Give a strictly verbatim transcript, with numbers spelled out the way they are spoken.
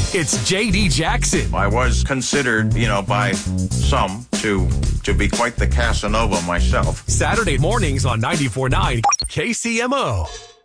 It's J D Jackson. I was considered, you know, by some to to be quite the Casanova myself. Saturday mornings on ninety-four point nine K C M O.